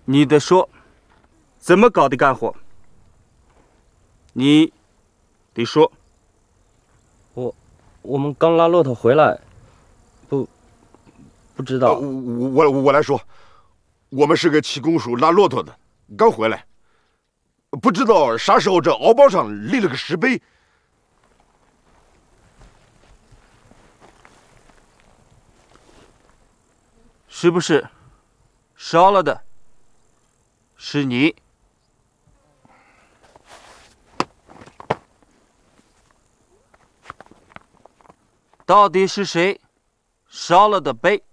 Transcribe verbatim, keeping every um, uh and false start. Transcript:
你得说，怎么搞的干活？你得说。 我，我们刚拉骆驼回来，不，不知道。 呃、我我我来说，我们是个骑公署拉骆驼的，刚回来，不知道啥时候这敖包上立了个石碑。 是不是烧了的是你？到底是谁烧了的碑？